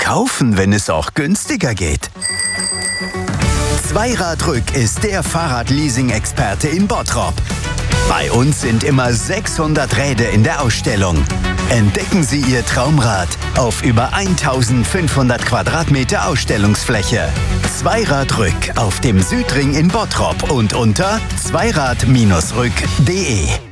kaufen, wenn es auch günstiger geht? Zweiradrück ist der Fahrradleasing-Experte in Bottrop. Bei uns sind immer 600 Räder in der Ausstellung. Entdecken Sie Ihr Traumrad auf über 1500 Quadratmeter Ausstellungsfläche. Zweiradrück auf dem Südring in Bottrop und unter zweirad-rück.de.